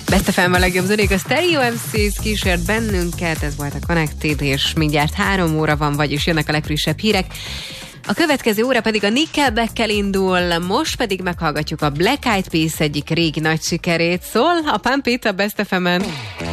Best FM a legjobb zenék, a Stereo MCs kísért bennünket, ez volt a Connected, és mindjárt 3 óra van, vagyis jönnek a legfrissebb hírek. A következő óra pedig a Nickelbackkel indul, most pedig meghallgatjuk a Black Eyed Peas egyik régi nagy sikerét, szól a Pump It a Best FM-en.